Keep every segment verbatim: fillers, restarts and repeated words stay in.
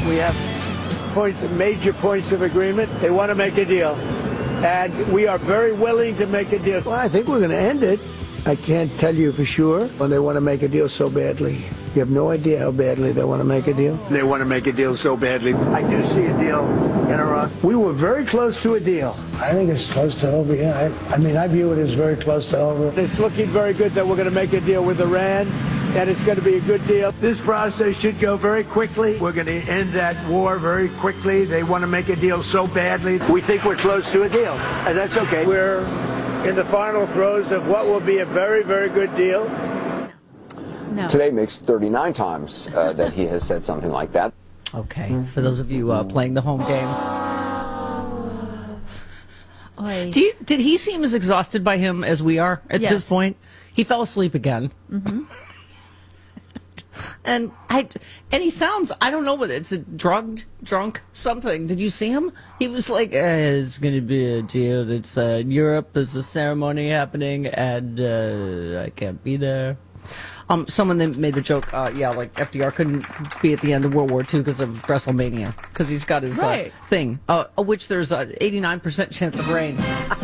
We have points, major points of agreement. They want to make a deal. And we are very willing to make a deal. Well, I think we're going to end it. I can't tell you for sure when they want to make a deal so badly. You have no idea how badly they want to make a deal. They want to make a deal so badly. I do see a deal in Iran. We were very close to a deal. I think it's close to over, yeah. I, I mean, I view it as very close to over. It's looking very good that we're going to make a deal with Iran, and it's going to be a good deal. This process should go very quickly. We're going to end that war very quickly. They want to make a deal so badly. We think we're close to a deal, and that's okay. We're in the final throes of what will be a very, very good deal. No. Today makes thirty-nine times uh, that he has said something like that. Okay, for those of you uh, playing the home game. Oy. Do you, did he seem as exhausted by him as we are at Yes. this point? He fell asleep again. Mm-hmm. And I, and he sounds, I don't know what it's a drugged, drunk, something. Did you see him? He was like, uh, it's going to be a deal. It's uh, in Europe. There's a ceremony happening, and uh, I can't be there. Um, someone then made the joke, uh, yeah, like F D R couldn't be at the end of World War Two because of WrestleMania, because he's got his Right. uh, thing, uh, of which there's an eighty-nine percent chance of rain.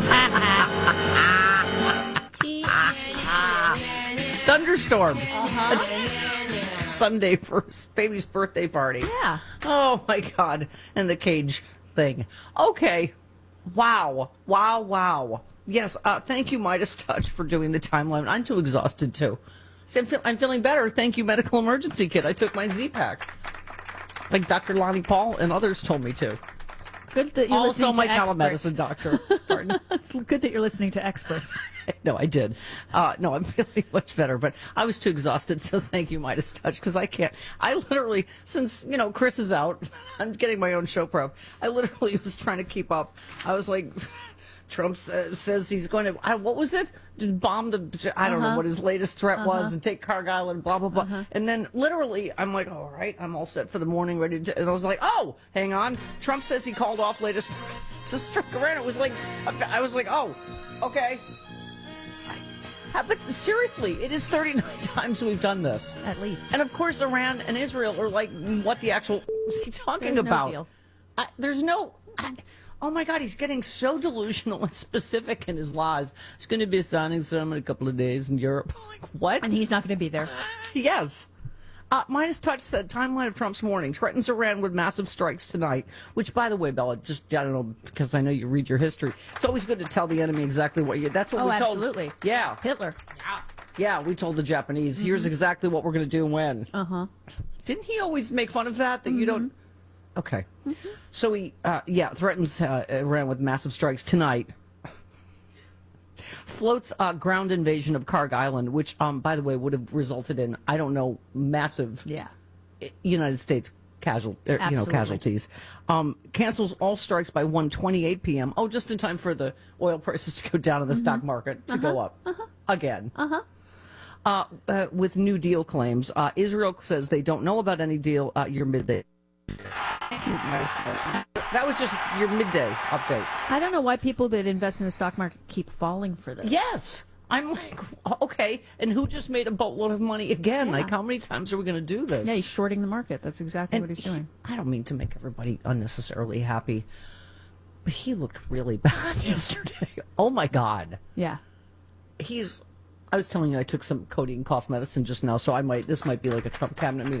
Thunderstorms. Uh-huh. Sunday for his baby's birthday party. Yeah. Oh my God. And the cage thing. Okay. Wow. Wow. Wow. Yes. Uh, thank you, Midas Touch, for doing the timeline. I'm too exhausted too. See, I'm, feel- I'm feeling better. Thank you, Medical Emergency Kit. I took my Z-Pack. Like Doctor Lonnie Paul and others told me to. Good that you're Also, listening my to experts. telemedicine doctor. Pardon. It's good that you're listening to experts. No, I did. Uh, no, I'm feeling much better, but I was too exhausted, so thank you, Midas Touch, because I can't. I literally, since, you know, Chris is out, I'm getting my own show prep. I literally was trying to keep up. I was like, Trump sa- says he's going to, I, what was it? To bomb the, I don't know Uh-huh. what his latest threat Uh-huh. was, and take Cargill and blah, blah, blah. Uh-huh. And then literally, I'm like, all right, I'm all set for the morning, ready to, and I was like, oh, hang on. Trump says he called off latest threats to strike Iran. It was like, I was like, oh, okay. Uh, But seriously, it is thirty-nine times we've done this. At least. And of course, Iran and Israel are like, what the actual is he talking There's no about? deal. I, there's no. I, oh my God, he's getting so delusional and specific in his lies. It's going to be a signing ceremony in a couple of days in Europe. Like, what? And he's not going to be there. Yes. Uh, Midas Touch said, timeline of Trump's morning threatens Iran with massive strikes tonight. Which, by the way, Bella, just, I don't know, because I know you read your history. It's always good to tell the enemy exactly what you, that's what Oh, we told. absolutely. Yeah. Hitler. Yeah, we told the Japanese, Mm-hmm. here's exactly what we're going to do when. Uh-huh. Didn't he always make fun of that, that Mm-hmm. you don't? Okay. So he, uh, yeah, threatens uh, Iran with massive strikes tonight. Floats uh, ground invasion of Karg Island, which, um, by the way, would have resulted in, I don't know, massive Yeah. United States casual, er, you know, Absolutely. casualties. Um, cancels all strikes by one twenty-eight p.m. Oh, just in time for the oil prices to go down in the stock market to go up again. Uh-huh. Uh, uh, with New Deal claims, uh, Israel says they don't know about any deal. Uh, your midday. That was just your midday update. I don't know why people that invest in the stock market keep falling for this. Yes. I'm like, okay, and who just made a boatload of money again? Yeah. Like, how many times are we going to do this? Yeah, he's shorting the market. That's exactly And what he's he- doing. I don't mean to make everybody unnecessarily happy, but he looked really bad yesterday. Oh my God. Yeah. He's, I was telling you I took some codeine cough medicine just now, so I might, this might be like a Trump cabinet meeting.